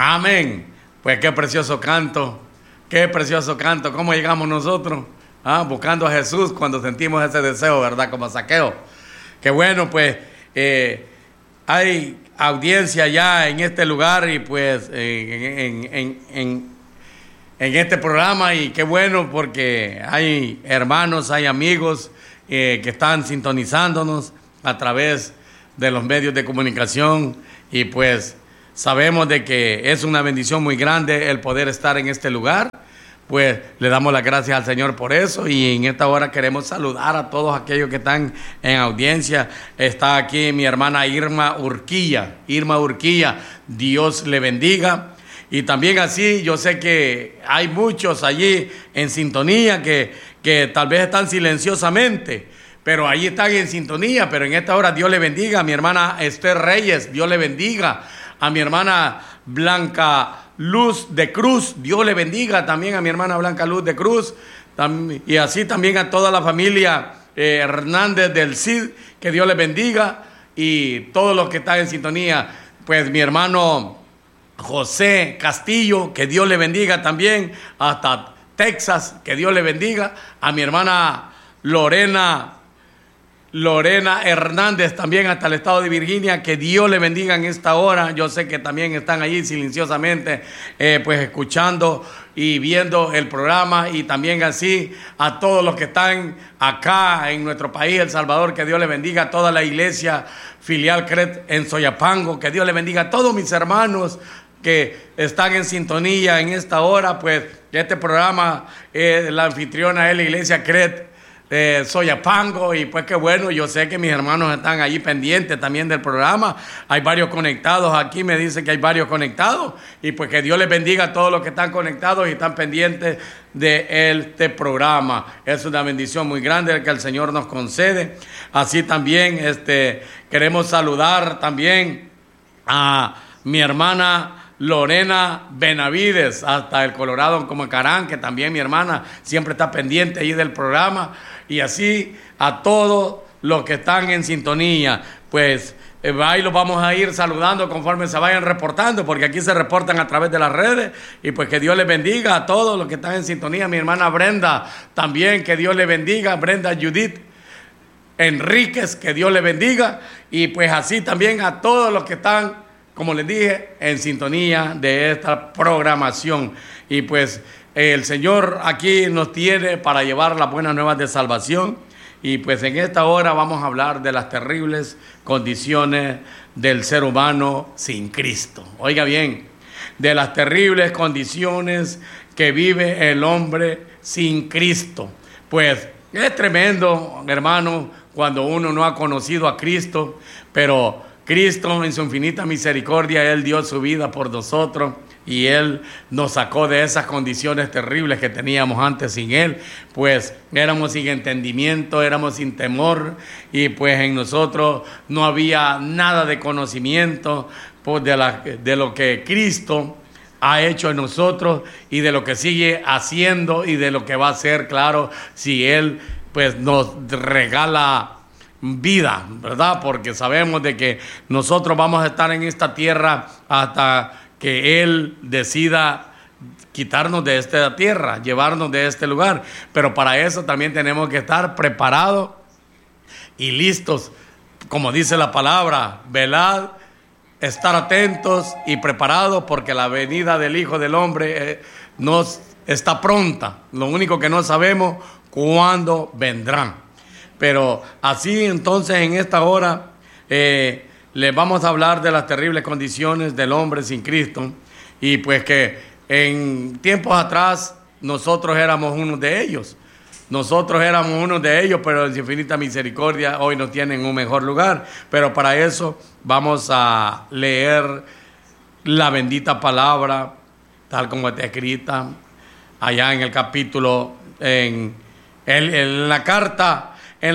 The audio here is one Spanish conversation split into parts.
Amén. Pues qué precioso canto, qué precioso canto. ¿Cómo llegamos nosotros? Buscando a Jesús cuando sentimos ese deseo, ¿verdad? Como Zaqueo. Qué bueno, pues hay audiencia ya en este lugar y pues en este programa, y qué bueno porque hay hermanos, hay amigos que están sintonizándonos a través de los medios de comunicación, y pues sabemos de que es una bendición muy grande el poder estar en este lugar. Pues le damos las gracias al Señor por eso, y en esta hora queremos saludar a todos aquellos que están en audiencia. Está aquí mi hermana Irma Urquilla. Irma Urquilla, Dios le bendiga. Y también así, yo sé que hay muchos allí en sintonía que tal vez están silenciosamente, pero ahí están en sintonía. Pero en esta hora Dios le bendiga a mi hermana Esther Reyes, Dios le bendiga. A mi hermana Blanca Luz de Cruz, Dios le bendiga también a mi hermana Blanca Luz de Cruz, y así también a toda la familia Hernández del Cid, que Dios le bendiga, y todos los que están en sintonía. Pues mi hermano José Castillo, que Dios le bendiga también, hasta Texas, que Dios le bendiga. A mi hermana Lorena Hernández también hasta el estado de Virginia, que Dios le bendiga en esta hora. Yo sé que también están allí silenciosamente pues escuchando y viendo el programa, y también así a todos los que están acá en nuestro país, El Salvador, que Dios le bendiga. A toda la iglesia filial CRET en Soyapango, que Dios le bendiga. A todos mis hermanos que están en sintonía en esta hora, pues este programa, la anfitriona es la iglesia CRET Soyapango, y pues qué bueno, yo sé que mis hermanos están allí pendientes también del programa. Hay varios conectados aquí, me dicen que hay varios conectados, y pues que Dios les bendiga a todos los que están conectados y están pendientes de este programa. Es una bendición muy grande que el Señor nos concede. Así también queremos saludar también a mi hermana Lorena Benavides, hasta el Colorado, en Comacarán, que también mi hermana siempre está pendiente ahí del programa. Y así a todos los que están en sintonía, pues ahí los vamos a ir saludando conforme se vayan reportando, porque aquí se reportan a través de las redes. Y pues que Dios les bendiga a todos los que están en sintonía. Mi hermana Brenda también, que Dios le bendiga. Brenda Judith Enríquez, que Dios le bendiga. Y pues así también a todos los que están, como les dije, en sintonía de esta programación. Y pues el Señor aquí nos tiene para llevar las buenas nuevas de salvación. Y pues en esta hora vamos a hablar de las terribles condiciones del ser humano sin Cristo. Oiga bien, de las terribles condiciones que vive el hombre sin Cristo. Pues es tremendo, hermano, cuando uno no ha conocido a Cristo, pero Cristo en su infinita misericordia, Él dio su vida por nosotros, y Él nos sacó de esas condiciones terribles que teníamos antes sin Él. Pues éramos sin entendimiento, éramos sin temor, y pues en nosotros no había nada de conocimiento pues de lo que Cristo ha hecho en nosotros, y de lo que sigue haciendo, y de lo que va a hacer, claro, si Él pues nos regala vida, ¿verdad? Porque sabemos de que nosotros vamos a estar en esta tierra hasta que Él decida quitarnos de esta tierra, llevarnos de este lugar. Pero para eso también tenemos que estar preparados y listos, como dice la palabra: velad, estar atentos y preparados, porque la venida del Hijo del Hombre nos está pronta. Lo único que no sabemos cuándo vendrán. Pero así entonces en esta hora les vamos a hablar de las terribles condiciones del hombre sin Cristo, y pues que en tiempos atrás nosotros éramos uno de ellos. Nosotros éramos uno de ellos, pero en su infinita misericordia hoy nos tienen en un mejor lugar. Pero para eso vamos a leer la bendita palabra, tal como está escrita allá en el capítulo, en la carta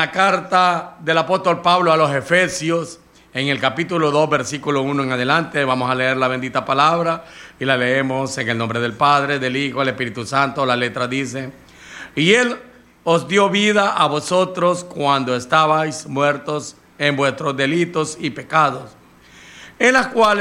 del apóstol Pablo a los Efesios, en el capítulo 2, versículo 1 en adelante. Vamos a leer la bendita palabra, y la leemos en el nombre del Padre, del Hijo, del Espíritu Santo. La letra dice: y Él os dio vida a vosotros cuando estabais muertos en vuestros delitos y pecados, en las cuales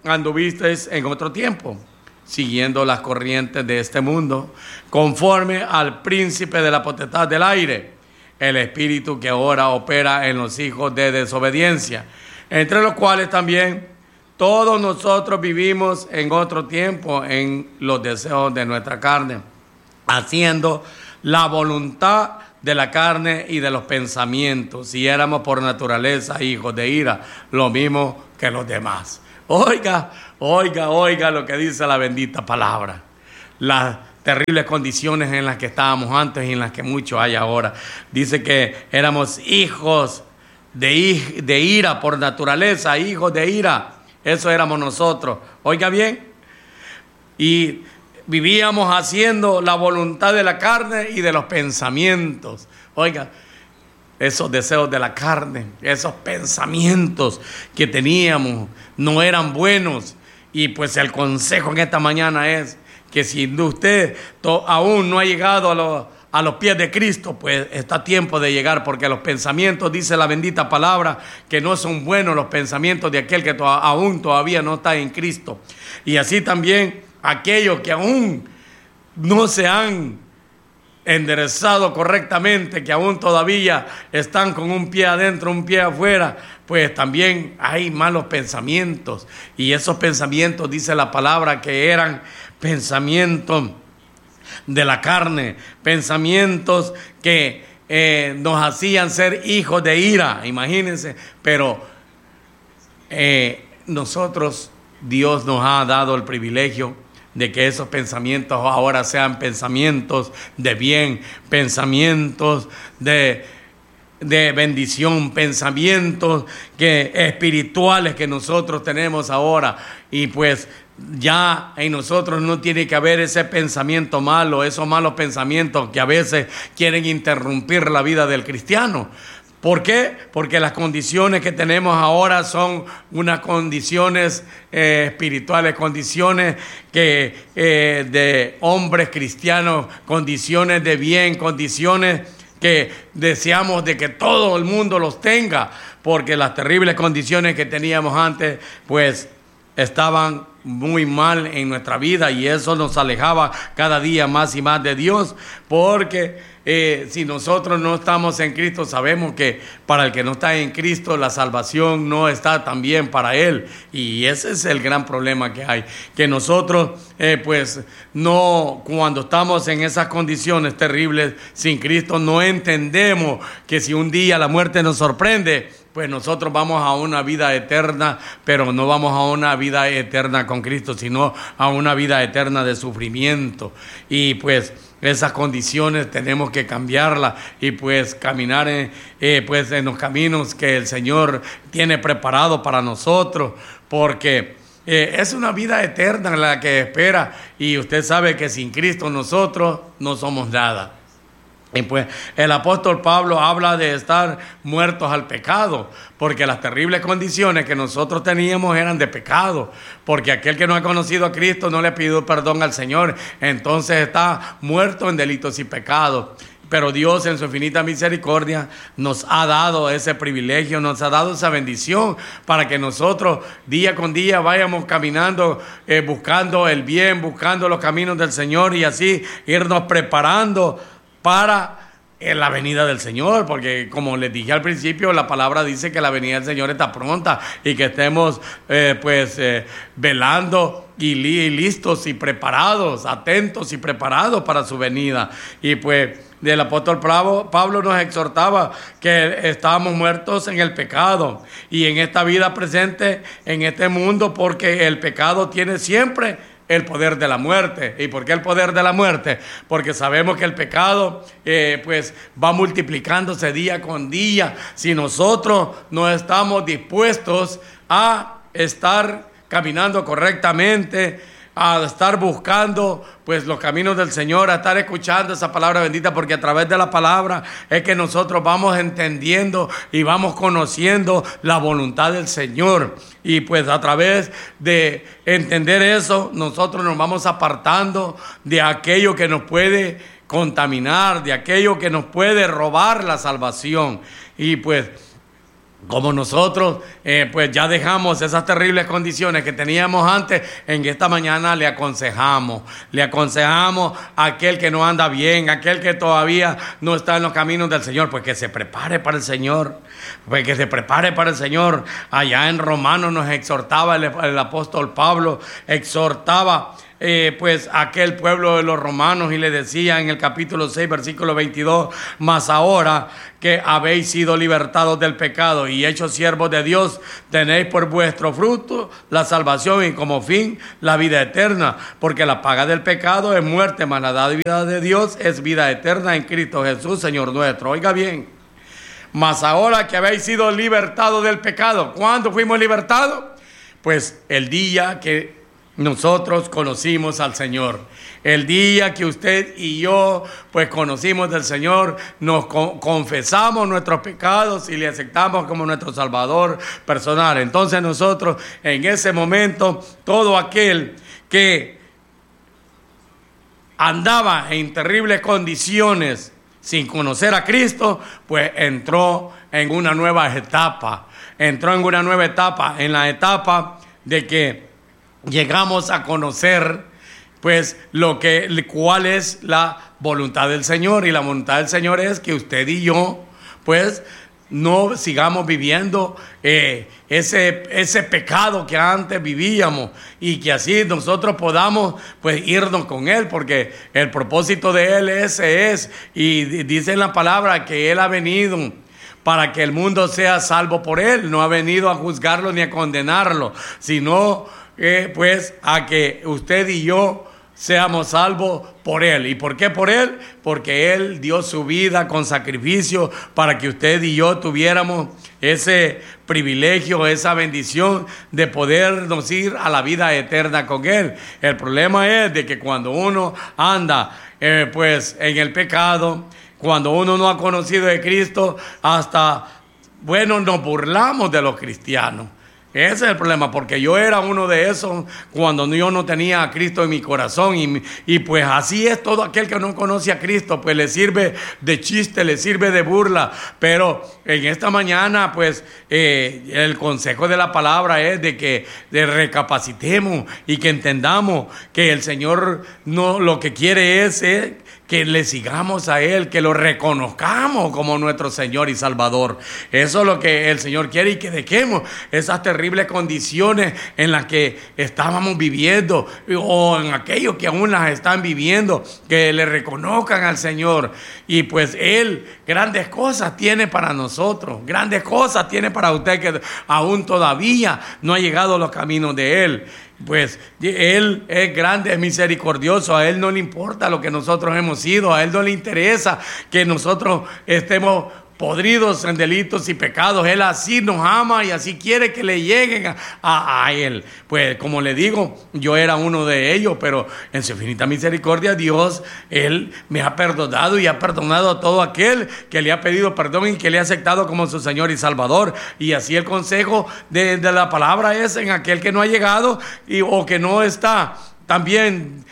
anduvisteis en otro tiempo, siguiendo las corrientes de este mundo, conforme al príncipe de la potestad del aire, el espíritu que ahora opera en los hijos de desobediencia, entre los cuales también todos nosotros vivimos en otro tiempo en los deseos de nuestra carne, haciendo la voluntad de la carne y de los pensamientos, y éramos por naturaleza hijos de ira, lo mismo que los demás. Oiga lo que dice la bendita palabra. Las terribles condiciones en las que estábamos antes y en las que muchos hay ahora. Dice que éramos hijos de ira por naturaleza, hijos de ira. Eso éramos nosotros. Oiga bien. Y vivíamos haciendo la voluntad de la carne y de los pensamientos. Oiga, esos deseos de la carne, esos pensamientos que teníamos no eran buenos. Y pues el consejo en esta mañana es que si usted aún no ha llegado a los pies de Cristo, pues está tiempo de llegar, porque los pensamientos, dice la bendita palabra, que no son buenos los pensamientos de aquel que aún todavía no está en Cristo. Y así también aquellos que aún no se han enderezado correctamente, que aún todavía están con un pie adentro, un pie afuera, pues también hay malos pensamientos. Y esos pensamientos, dice la palabra, que eran pensamientos de la carne, pensamientos que nos hacían ser hijos de ira, imagínense. Pero nosotros, Dios nos ha dado el privilegio de que esos pensamientos ahora sean pensamientos de bien, pensamientos de bendición, pensamientos espirituales que nosotros tenemos ahora. Y pues ya en nosotros no tiene que haber ese pensamiento malo, esos malos pensamientos que a veces quieren interrumpir la vida del cristiano. ¿Por qué? Porque las condiciones que tenemos ahora son unas condiciones espirituales, condiciones de hombres cristianos, condiciones de bien, condiciones que deseamos de que todo el mundo los tenga, porque las terribles condiciones que teníamos antes, pues estaban muy mal en nuestra vida, y eso nos alejaba cada día más y más de Dios, porque si nosotros no estamos en Cristo, sabemos que para el que no está en Cristo, la salvación no está también para él. Y ese es el gran problema que hay, que nosotros pues no, cuando estamos en esas condiciones terribles sin Cristo, no entendemos que si un día la muerte nos sorprende, pues nosotros vamos a una vida eterna, pero no vamos a una vida eterna con Cristo, sino a una vida eterna de sufrimiento. Y pues esas condiciones tenemos que cambiarlas y pues caminar pues en los caminos que el Señor tiene preparado para nosotros, porque es una vida eterna la que espera, y usted sabe que sin Cristo nosotros no somos nada. Y pues el apóstol Pablo habla de estar muertos al pecado, porque las terribles condiciones que nosotros teníamos eran de pecado, porque aquel que no ha conocido a Cristo no le pidió perdón al Señor, entonces está muerto en delitos y pecados. Pero Dios en su infinita misericordia nos ha dado ese privilegio, nos ha dado esa bendición para que nosotros día con día vayamos caminando, buscando el bien, buscando los caminos del Señor, y así irnos preparando para la venida del Señor, porque como les dije al principio, la palabra dice que la venida del Señor está pronta, y que estemos velando y listos y preparados, atentos y preparados para su venida. Y pues el apóstol Pablo nos exhortaba que estábamos muertos en el pecado y en esta vida presente, en este mundo, porque el pecado tiene siempre el poder de la muerte. ¿Y por qué el poder de la muerte? Porque sabemos que el pecado pues va multiplicándose día con día. Si nosotros no estamos dispuestos a estar caminando correctamente, a estar buscando pues los caminos del Señor, a estar escuchando esa palabra bendita, porque a través de la palabra es que nosotros vamos entendiendo y vamos conociendo la voluntad del Señor. Y pues a través de entender eso, nosotros nos vamos apartando de aquello que nos puede contaminar, de aquello que nos puede robar la salvación. Y pues como nosotros pues ya dejamos esas terribles condiciones que teníamos antes, en esta mañana le aconsejamos a aquel que no anda bien, aquel que todavía no está en los caminos del Señor, pues que se prepare para el Señor, Allá en Romanos nos exhortaba el apóstol Pablo, exhortaba pues aquel pueblo de los romanos y le decía en el capítulo 6 versículo 22: mas ahora que habéis sido libertados del pecado y hechos siervos de Dios, tenéis por vuestro fruto la salvación y como fin la vida eterna, porque la paga del pecado es muerte, mas la dádiva de Dios es vida eterna en Cristo Jesús Señor nuestro. Oiga bien, mas ahora que habéis sido libertados del pecado. ¿Cuándo fuimos libertados? Pues el día que nosotros conocimos al Señor. El día que usted y yo pues conocimos del Señor, nos confesamos nuestros pecados y le aceptamos como nuestro Salvador personal. Entonces nosotros en ese momento, todo aquel que andaba en terribles condiciones sin conocer a Cristo, pues entró en una nueva etapa. En la etapa de que llegamos a conocer pues cuál es la voluntad del Señor, y la voluntad del Señor es que usted y yo pues no sigamos viviendo ese pecado que antes vivíamos, y que así nosotros podamos pues irnos con Él, porque el propósito de Él ese es, y dice en la palabra que Él ha venido para que el mundo sea salvo por Él. No ha venido a juzgarlo ni a condenarlo, sino pues a que usted y yo seamos salvos por Él. ¿Y por qué por Él? Porque Él dio su vida con sacrificio para que usted y yo tuviéramos ese privilegio, esa bendición de podernos ir a la vida eterna con Él. El problema es de que cuando uno anda pues en el pecado, cuando uno no ha conocido de Cristo, nos burlamos de los cristianos. Ese es el problema, porque yo era uno de esos cuando yo no tenía a Cristo en mi corazón, y pues así es todo aquel que no conoce a Cristo, pues le sirve de chiste, le sirve de burla. Pero en esta mañana pues el consejo de la palabra es de que recapacitemos y que entendamos que el Señor no lo que quiere es que le sigamos a Él, que lo reconozcamos como nuestro Señor y Salvador. Eso es lo que el Señor quiere, y que dejemos esas terribles condiciones en las que estábamos viviendo, o en aquellos que aún las están viviendo, que le reconozcan al Señor. Y pues Él grandes cosas tiene para nosotros, grandes cosas tiene para usted que aún todavía no ha llegado a los caminos de Él. Pues Él es grande, es misericordioso. A Él no le importa lo que nosotros hemos sido, a Él no le interesa que nosotros estemos podridos en delitos y pecados. Él así nos ama y así quiere que le lleguen a Él. Pues como le digo, yo era uno de ellos, pero en su infinita misericordia Dios, Él me ha perdonado y ha perdonado a todo aquel que le ha pedido perdón y que le ha aceptado como su Señor y Salvador. Y así el consejo de la palabra es en aquel que no ha llegado o que no está también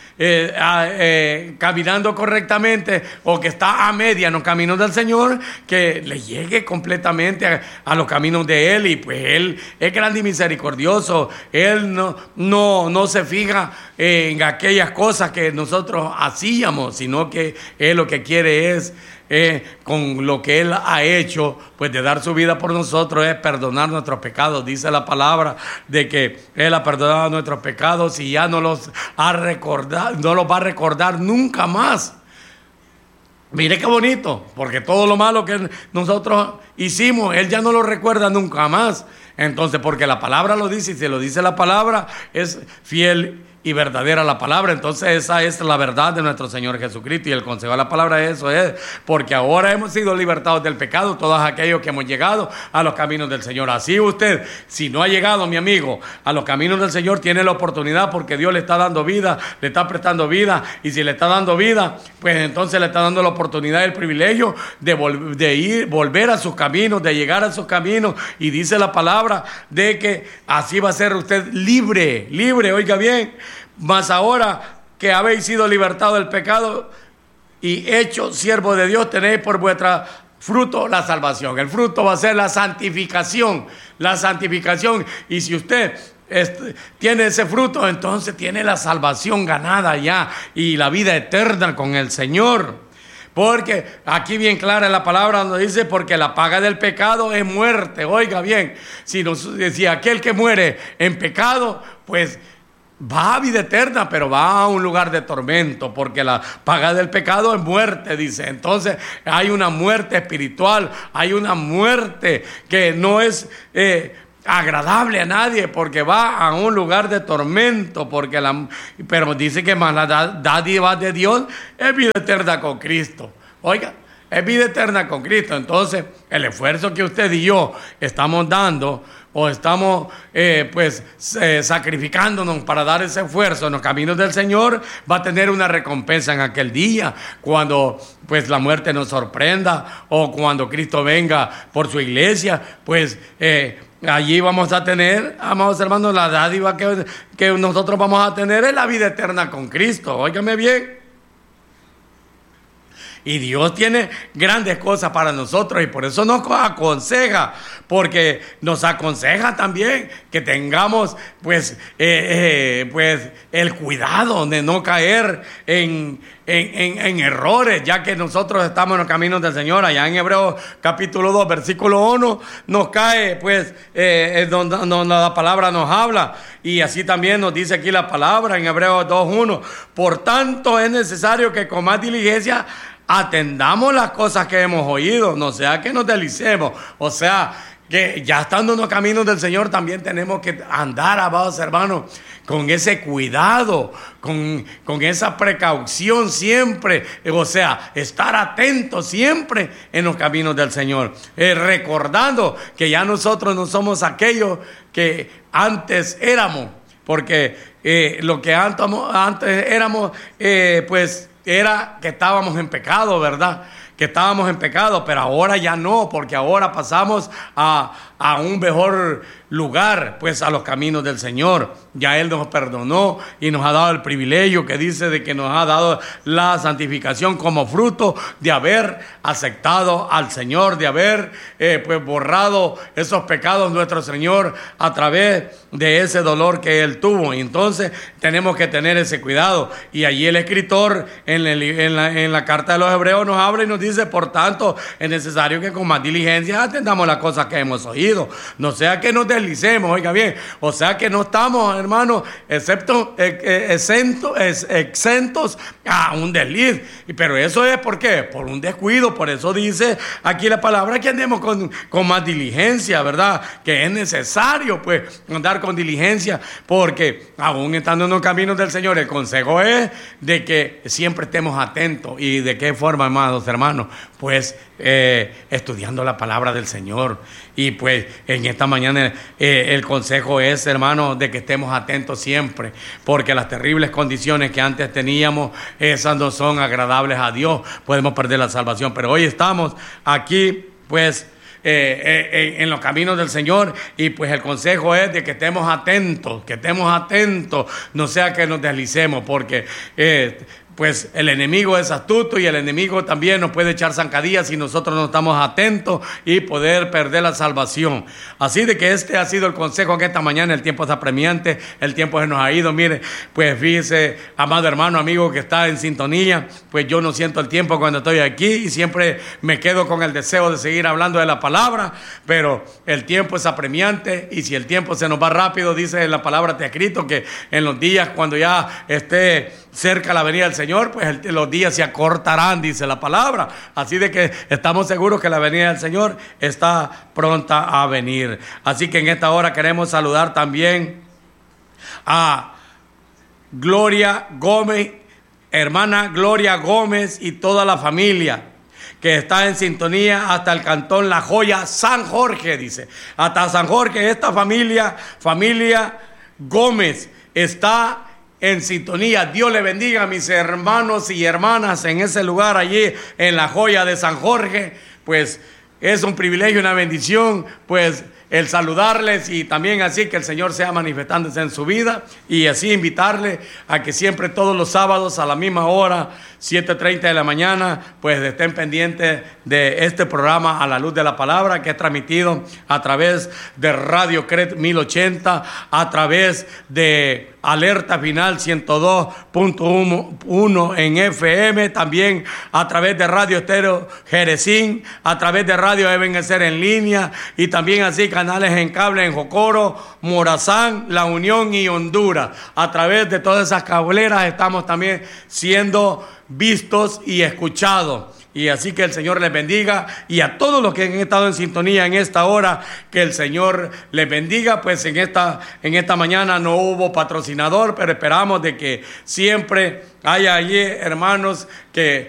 caminando correctamente, o que está a media en los caminos del Señor, que le llegue completamente a los caminos de Él. Y pues Él es grande y misericordioso. Él no se fija en aquellas cosas que nosotros hacíamos, sino que Él lo que quiere es con lo que Él ha hecho, pues de dar su vida por nosotros, es perdonar nuestros pecados. Dice la palabra de que Él ha perdonado nuestros pecados y ya no los va a recordar nunca más. Mire qué bonito, porque todo lo malo que nosotros hicimos, Él ya no lo recuerda nunca más. Entonces, porque la palabra lo dice, y si lo dice la palabra, es fiel y verdadera la palabra. Entonces esa es la verdad de nuestro Señor Jesucristo, y el consejo de la palabra eso es, porque ahora hemos sido libertados del pecado, todos aquellos que hemos llegado a los caminos del Señor. Así usted, si no ha llegado, mi amigo, a los caminos del Señor, tiene la oportunidad, porque Dios le está dando vida, le está prestando vida, y si le está dando vida, pues entonces le está dando la oportunidad y el privilegio de volver a sus caminos, de llegar a sus caminos. Y dice la palabra de que así va a ser usted libre, oiga bien. Mas ahora que habéis sido libertados del pecado y hechos siervos de Dios, tenéis por vuestra fruto la salvación. El fruto va a ser la santificación. La santificación. Y si usted tiene ese fruto, entonces tiene la salvación ganada ya y la vida eterna con el Señor. Porque aquí bien clara la palabra donde dice, porque la paga del pecado es muerte. Oiga bien, si aquel que muere en pecado, pues va a vida eterna, pero va a un lugar de tormento, porque la paga del pecado es muerte, dice. Entonces hay una muerte espiritual, hay una muerte que no es agradable a nadie, porque va a un lugar de tormento, pero dice que más la dádiva de Dios es vida eterna con Cristo. Oiga, es vida eterna con Cristo. Entonces el esfuerzo que usted y yo estamos dando, o estamos sacrificándonos para dar ese esfuerzo en los caminos del Señor, va a tener una recompensa en aquel día, cuando pues la muerte nos sorprenda, o cuando Cristo venga por su iglesia, pues allí vamos a tener, amados hermanos, la dádiva que nosotros vamos a tener es la vida eterna con Cristo. Óigame bien. Y Dios tiene grandes cosas para nosotros, y por eso nos aconseja, porque nos aconseja también que tengamos pues el cuidado de no caer en errores, ya que nosotros estamos en los caminos del Señor. Allá en Hebreos capítulo 2 versículo 1 nos cae donde la palabra nos habla, y así también nos dice aquí la palabra en Hebreos 2:1: por tanto es necesario que con más diligencia atendamos las cosas que hemos oído, no sea que nos deslicemos. O sea, que ya estando en los caminos del Señor también tenemos que andar, amados hermanos, con ese cuidado, con esa precaución siempre. O sea, estar atentos siempre en los caminos del Señor, recordando que ya nosotros no somos aquellos que antes éramos, porque lo que antes éramos, era que estábamos en pecado, ¿verdad? Que estábamos en pecado, pero ahora ya no, porque ahora pasamos a un mejor lugar, pues a los caminos del Señor. Ya Él nos perdonó y nos ha dado el privilegio que dice de que nos ha dado la santificación como fruto de haber aceptado al Señor, de haber borrado esos pecados nuestro Señor a través de ese dolor que Él tuvo. Y entonces tenemos que tener ese cuidado. Y allí el escritor en la carta de los Hebreos nos habla y nos dice: por tanto es necesario que con más diligencia atendamos las cosas que hemos oído, no sea que nos deslicemos. Oiga bien, o sea que no estamos, hermanos, exentos a un desliz. Pero eso es ¿por qué? Por un descuido. Por eso dice aquí la palabra que andemos con más diligencia, ¿verdad? Que es necesario pues andar con diligencia, porque aún estando en los caminos del Señor, el consejo es de que siempre estemos atentos. ¿Y de qué forma, amados hermanos? Pues estudiando la palabra del Señor. Y pues en esta mañana el consejo es, hermanos, de que estemos atentos siempre, porque las terribles condiciones que antes teníamos, esas no son agradables a Dios. Podemos perder la salvación, pero hoy estamos aquí pues en los caminos del Señor, y pues el consejo es de que estemos atentos, no sea que nos deslicemos, porque pues el enemigo es astuto, y el enemigo también nos puede echar zancadillas si nosotros no estamos atentos, y poder perder la salvación. Así de que este ha sido el consejo en esta mañana. El tiempo es apremiante, el tiempo se nos ha ido. Mire, pues fíjese, amado hermano, amigo que está en sintonía, pues yo no siento el tiempo cuando estoy aquí, y siempre me quedo con el deseo de seguir hablando de la palabra, pero el tiempo es apremiante, y si el tiempo se nos va rápido, dice la palabra, te ha escrito que en los días cuando ya esté cerca la venida del Señor, pues los días se acortarán, dice la palabra. Así de que estamos seguros que la venida del Señor está pronta a venir. Así que en esta hora queremos saludar también a Gloria Gómez, hermana Gloria Gómez, y toda la familia que está en sintonía hasta el cantón La Joya, San Jorge, dice. Hasta San Jorge, esta familia Gómez está en sintonía. Dios le bendiga a mis hermanos y hermanas en ese lugar allí en La Joya de San Jorge. Pues es un privilegio, una bendición, pues el saludarles y también así que el Señor sea manifestándose en su vida y así invitarle a que siempre todos los sábados a la misma hora, 7:30 de la mañana, pues estén pendientes de este programa A la Luz de la Palabra, que es transmitido a través de Radio CRET 1080, a través de Alerta Final 102.1 en FM, también a través de Radio Estéreo Jerezín, a través de Radio Ebenezer en línea y también así canales en cable en Jocoro, Morazán, La Unión y Honduras. A través de todas esas cableras estamos también siendo vistos y escuchados. Y así que el Señor les bendiga, y a todos los que han estado en sintonía en esta hora, que el Señor les bendiga. Pues en esta mañana no hubo patrocinador, pero esperamos de que siempre haya allí hermanos que